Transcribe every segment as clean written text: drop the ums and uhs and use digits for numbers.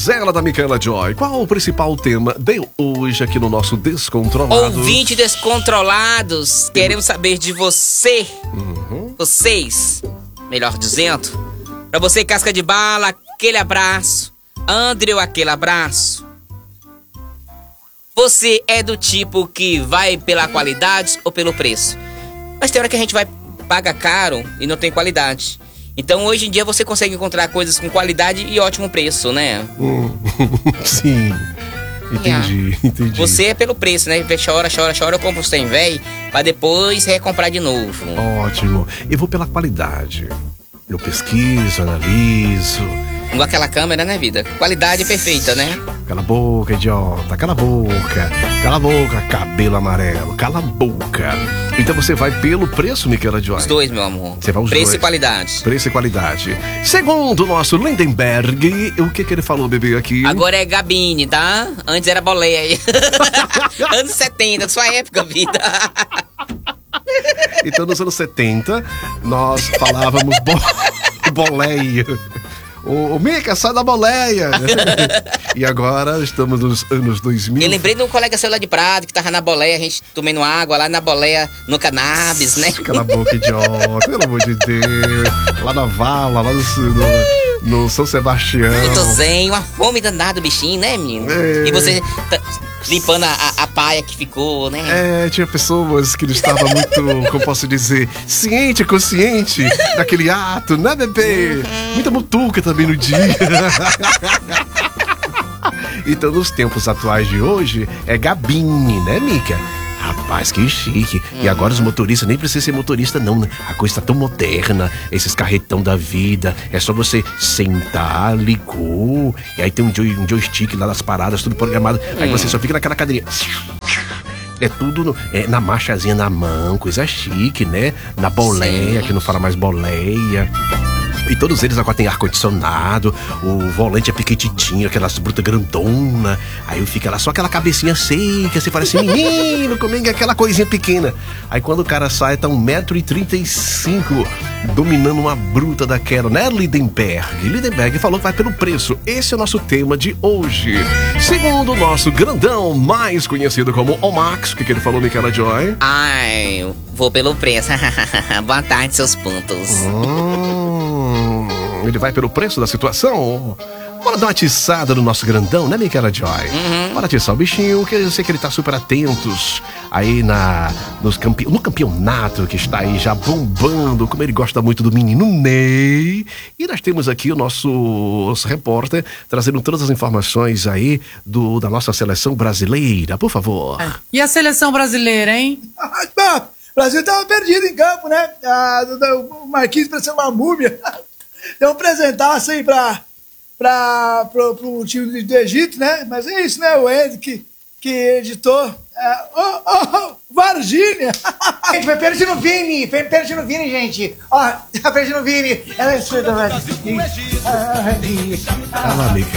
ela da Micaela Joy. Qual o principal tema de hoje aqui no nosso Descontrolados? Ouvinte Descontrolados, queremos saber de você. Vocês, melhor dizendo. Pra você, Casca de Bala, aquele abraço. Andrew, aquele abraço. Você é do tipo que vai pela qualidade ou pelo preço? Mas tem hora que a gente paga caro e não tem qualidade. Então hoje em dia você consegue encontrar coisas com qualidade e ótimo preço, né? Sim. Entendi. Você é pelo preço, né? Chora, eu compro os 100 véi pra depois recomprar de novo. Ótimo. Eu vou pela qualidade. Eu pesquiso, analiso. Igual aquela câmera, né, vida? Qualidade perfeita, né? Cala a boca, idiota. Cala a boca. Cala a boca, cabelo amarelo. Cala a boca. Então você vai pelo preço, Micaela Joy? Os dois, meu amor. Você vai os preço dois. E qualidade. Preço e qualidade. Segundo o nosso Lindenberg, o que ele falou, bebê, aqui? Agora é Gabine, tá? Antes era boleia. Anos 70, sua época, vida. Então, nos anos 70, nós falávamos boleia. Ô, Mica, sai da boleia. E agora estamos nos anos 2000. Eu lembrei de um colega seu lá de Prado que tava na boleia, a gente tomando água lá na boleia, no cannabis, né? Cala a boca, idiota, pelo amor de Deus. Lá na vala, lá no São Sebastião. Eu tô zen, uma fome danada, bichinho, né, menino? E você limpando a paia que ficou, né? Tinha pessoas que não estavam muito, como posso dizer, consciente daquele ato, né, bebê? Muita mutuca também no dia. Então, nos tempos atuais de hoje, é Gabine, né, Mica? Rapaz, que chique. E agora os motoristas, nem precisa ser motorista não, né? A coisa tá tão moderna, esses carretão da vida. É só você sentar, ligou, e aí tem um joystick lá nas paradas, tudo programado. Aí você só fica naquela cadeirinha. É tudo na marchazinha na mão, coisa chique, né? Na boleia, que não fala mais boleia. E todos eles agora tem ar-condicionado, o volante é pequititinho, aquelas brutas grandona. Aí fica lá só aquela cabecinha seca, você fala assim, menino, como é que é aquela coisinha pequena? Aí quando o cara sai, tá 1,35 m, dominando uma bruta daquela, né, Lindenberg? Lindenberg falou que vai pelo preço. Esse é o nosso tema de hoje. Segundo o nosso grandão, mais conhecido como Omax, o que ele falou, Micaela Joy? Ai, vou pelo preço. Boa tarde, seus pontos. Ele vai pelo preço da situação? Bora dar uma atiçada no nosso grandão, né, Micaela Joy? Bora atiçar o bichinho, que eu sei que ele tá super atentos aí no campeonato que está aí já bombando, como ele gosta muito do menino Ney. E nós temos aqui o nosso repórter trazendo todas as informações aí da nossa seleção brasileira, por favor. E a seleção brasileira, hein? O Brasil tava perdido em campo, né? O Marquinhos parecia uma múmia. Deu um presentaço aí pro time do Egito, né? Mas é isso, né? O Ed que editou. Varginha! Gente, foi pênalti no Vini, gente. Ó, a pênalti no Vini. Ela é surda, velho. Olha lá, amiga.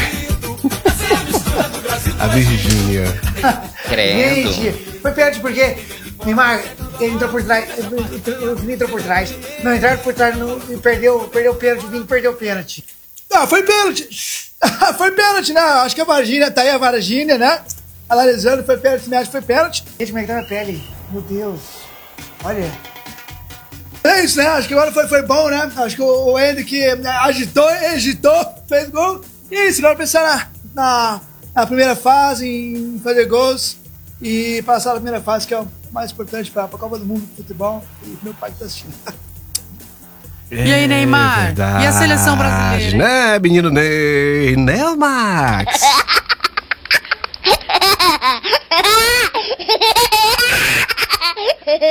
A Virgínia. Credo. Gente, foi pênalti porque Neymar, ele entrou por trás. O Vini entrou por trás. Não, entraram por trás e perdeu o pênalti. O Vini perdeu o pênalti. Ah, foi pênalti. Foi pênalti, né? Acho que a Varginha, tá aí a Varginha, né? A Larizano foi pênalti, me acha que foi pênalti. Gente, como é que tá na pele? Meu Deus. Olha. É isso, né? Acho que agora foi bom, né? Acho que o Ed que agitou, fez gol. E isso, agora pensar na primeira fase, em fazer gols e passar a primeira fase, que é o mais importante para a Copa do Mundo de Futebol. E meu pai tá assistindo. E aí, Neymar? Verdade, e a seleção brasileira? Né, menino Ney? Né, Max?